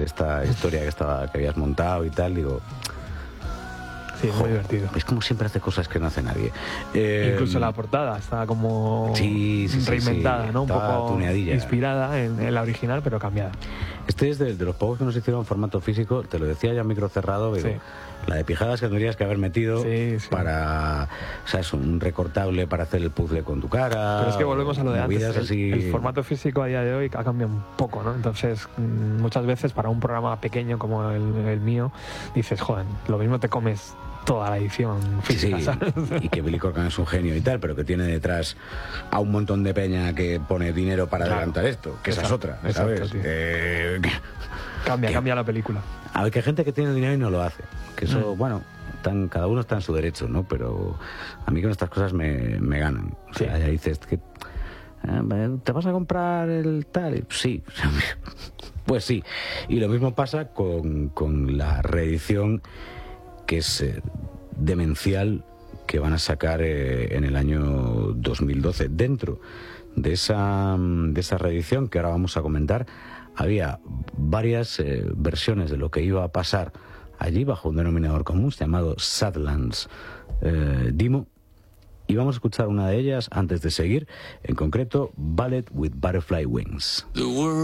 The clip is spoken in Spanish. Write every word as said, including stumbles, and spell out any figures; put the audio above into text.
de esta historia que estaba que habías montado y tal, digo... Sí, muy divertido. Es como siempre hace cosas que no hace nadie. Eh, Incluso la portada está como sí, sí, sí, reinventada, sí, ¿no? Un poco tuneadilla. Inspirada en, en la original, pero cambiada. Este es de, de los pocos que nos hicieron en formato físico, te lo decía ya en micro cerrado, digo, Sí. la de pijadas que tendrías que haber metido Sí, sí. para, o sea, es un recortable para hacer el puzzle con tu cara. Pero es que volvemos a lo de antes. El, así... el formato físico a día de hoy ha cambiado un poco, ¿no? Entonces, mmm, muchas veces para un programa pequeño como el, el mío, dices, joder, lo mismo te comes toda la edición física, sí, ¿sabes? Y que Billy Corgan es un genio y tal, pero que tiene detrás a un montón de peña que pone dinero para Claro. adelantar esto, que Exacto, esa es otra, exacto, ¿sabes? tío. Eh, Cambia, que- cambia la película. A ver, que hay gente que tiene dinero y no lo hace, que eso, Mm. bueno, tan, cada uno está en su derecho, ¿no? Pero a mí con estas cosas me, me ganan. O sea, Sí. ya dices que eh, ¿te vas a comprar el tal? Sí, pues sí. Y lo mismo pasa con, con la reedición, que es eh, demencial, que van a sacar eh, en el año dos mil doce. Dentro de esa, de esa reedición que ahora vamos a comentar, había varias eh, versiones de lo que iba a pasar allí bajo un denominador común llamado Sadlands eh, Demo, y vamos a escuchar una de ellas antes de seguir, en concreto Ballet with Butterfly Wings.